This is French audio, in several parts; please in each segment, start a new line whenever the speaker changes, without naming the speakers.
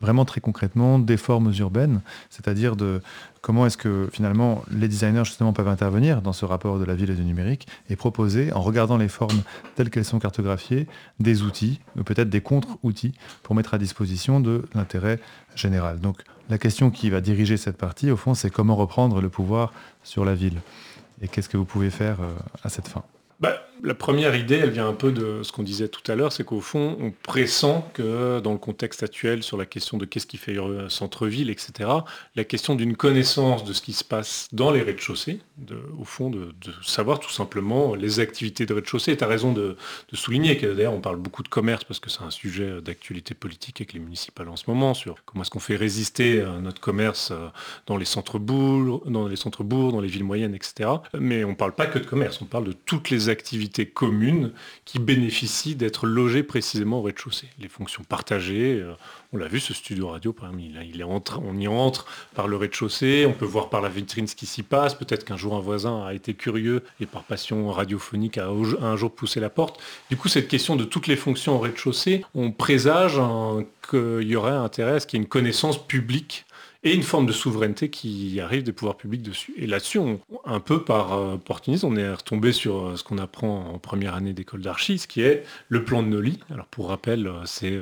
vraiment très concrètement des formes urbaines, c'est-à-dire de comment est-ce que finalement les designers justement peuvent intervenir dans ce rapport de la ville et du numérique et proposer, en regardant les formes telles qu'elles sont cartographiées, des outils, ou peut-être des contre-outils pour mettre à disposition de l'intérêt général. Donc la question qui va diriger cette partie, au fond, c'est comment reprendre le pouvoir sur la ville. Et qu'est-ce que vous pouvez faire à cette fin ?
La première idée, elle vient un peu de ce qu'on disait tout à l'heure, c'est qu'au fond, on pressent que dans le contexte actuel, sur la question de qu'est-ce qui fait centre-ville, etc., la question d'une connaissance de ce qui se passe dans les rez-de-chaussée, au fond, de savoir tout simplement les activités de rez-de-chaussée. Tu as raison de souligner que d'ailleurs, on parle beaucoup de commerce parce que c'est un sujet d'actualité politique avec les municipales en ce moment, sur comment est-ce qu'on fait résister notre commerce dans les centres-bourgs, dans les villes moyennes, etc. Mais on ne parle pas que de commerce, on parle de toutes les activités communes qui bénéficient d'être logées précisément au rez-de-chaussée. Les fonctions partagées, on l'a vu, ce studio radio, par exemple, on y entre par le rez-de-chaussée, on peut voir par la vitrine ce qui s'y passe, peut-être qu'un jour un voisin a été curieux et par passion radiophonique a un jour poussé la porte. Du coup, cette question de toutes les fonctions au rez-de-chaussée, on présage qu'il y aurait intérêt à ce qu'il y ait une connaissance publique et une forme de souveraineté qui arrive des pouvoirs publics dessus. Et là-dessus, un peu par opportunisme, on est retombé sur ce qu'on apprend en première année d'école d'archi, ce qui est le plan de Nolly. Alors pour rappel, c'est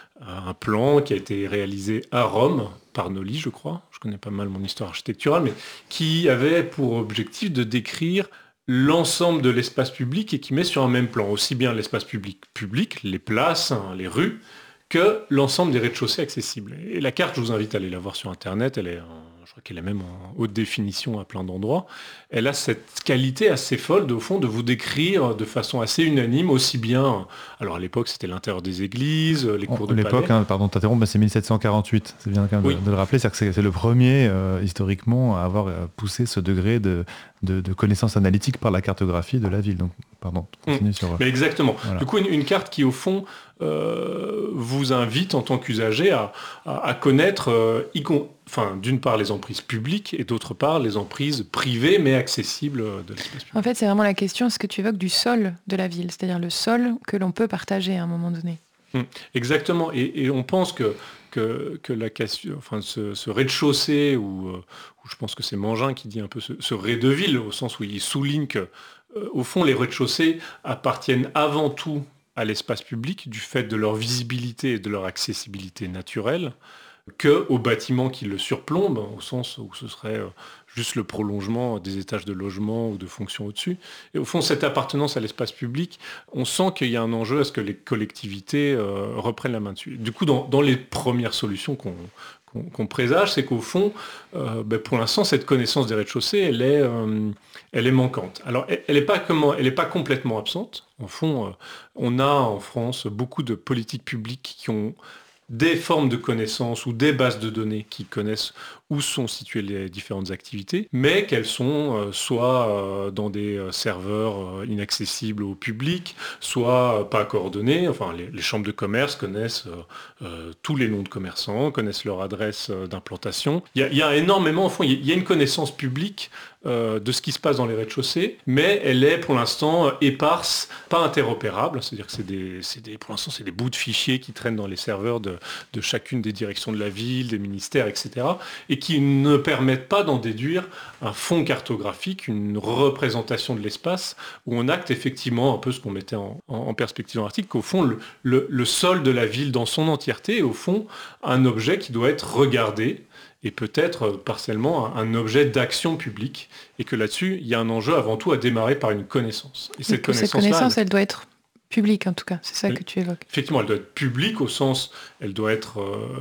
un plan qui a été réalisé à Rome par Nolly, je crois. Je connais pas mal mon histoire architecturale, mais qui avait pour objectif de décrire l'ensemble de l'espace public et qui met sur un même plan aussi bien l'espace public, les places, les rues, que l'ensemble des rez-de-chaussée accessibles. Et la carte, je vous invite à aller la voir sur Internet, je crois qu'elle est même en haute définition à plein d'endroits. Elle a cette qualité assez folle, au fond, de vous décrire de façon assez unanime, aussi bien, alors à l'époque, c'était l'intérieur des églises, les cours de
l'époque,
palais.
Pardon de t'interrompre, mais c'est 1748, c'est bien quand même de le rappeler, c'est-à-dire que c'est le premier, historiquement, à avoir poussé ce degré de connaissance analytique par la cartographie de la ville. Donc, pardon, continue sur...
Mais exactement.
Voilà.
Du coup, une carte qui, au fond, vous invite en tant qu'usager à connaître, d'une part, les emprises publiques et d'autre part, les emprises privées mais accessibles de l'espace public.
En fait, c'est vraiment la question, ce que tu évoques, du sol de la ville, c'est-à-dire le sol que l'on peut partager à un moment donné.
Exactement. Et on pense que la question, ce rez-de-chaussée, où je pense que c'est Mangin qui dit un peu ce rez de ville, au sens où il souligne que, au fond, les rez-de-chaussée appartiennent avant tout à l'espace public, du fait de leur visibilité et de leur accessibilité naturelle, qu'aux bâtiments qui le surplombent, au sens où ce serait juste le prolongement des étages de logement ou de fonctions au-dessus. Et au fond, cette appartenance à l'espace public, on sent qu'il y a un enjeu à ce que les collectivités reprennent la main dessus. Du coup, dans les premières solutions qu'on présage, c'est qu'au fond, pour l'instant, cette connaissance des rez-de-chaussée, elle est manquante. Alors, elle n'est pas complètement absente. Au fond, on a en France beaucoup de politiques publiques qui ont des formes de connaissances ou des bases de données qui connaissent où sont situées les différentes activités, mais qu'elles sont soit dans des serveurs inaccessibles au public, soit pas coordonnées. Enfin, les chambres de commerce connaissent tous les noms de commerçants, connaissent leur adresse d'implantation. Il y a énormément, au fond, il y a une connaissance publique de ce qui se passe dans les rez-de-chaussée, mais elle est pour l'instant éparse, pas interopérable, c'est-à-dire que pour l'instant c'est des bouts de fichiers qui traînent dans les serveurs de chacune des directions de la ville, des ministères, etc., et qui ne permettent pas d'en déduire un fond cartographique, une représentation de l'espace, où on acte effectivement un peu ce qu'on mettait en perspective dans l'article, qu'au fond le sol de la ville dans son entièreté est au fond un objet qui doit être regardé, et peut-être partiellement un objet d'action publique, et que là-dessus, il y a un enjeu avant tout à démarrer par une connaissance. Et
cette connaissance, elle doit être publique en tout cas, c'est ça que tu évoques.
Effectivement, elle doit être publique au sens, elle doit être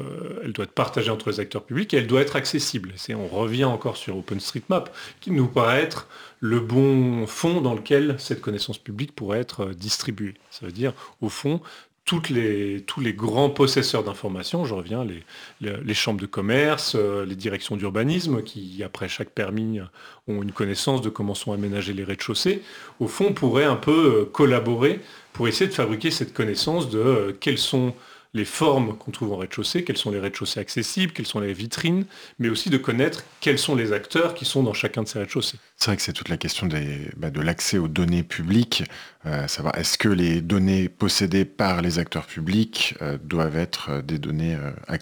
partagée entre les acteurs publics, et elle doit être accessible. On revient encore sur OpenStreetMap, qui nous paraît être le bon fond dans lequel cette connaissance publique pourrait être distribuée. Ça veut dire, au fond, tous les grands possesseurs d'informations, je reviens, les chambres de commerce, les directions d'urbanisme, qui, après chaque permis, ont une connaissance de comment sont aménagés les rez-de-chaussée, au fond, pourraient un peu collaborer pour essayer de fabriquer cette connaissance de quelles sont les formes qu'on trouve en rez-de-chaussée, quels sont les rez-de-chaussée accessibles, quelles sont les vitrines, mais aussi de connaître quels sont les acteurs qui sont dans chacun de ces rez-de-chaussée.
C'est vrai que c'est toute la question de l'accès aux données publiques. Savoir est-ce que les données possédées par les acteurs publics doivent être des données